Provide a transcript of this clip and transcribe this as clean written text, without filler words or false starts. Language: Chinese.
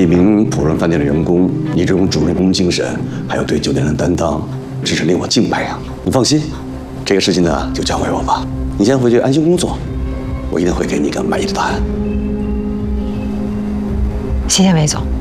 名普润饭店的员工，你这种主人公精神，还有对酒店的担当，真是令我敬佩啊！你放心，这个事情呢就交给我吧。你先回去安心工作，我一定会给你一个满意的答案。 谢谢韦总。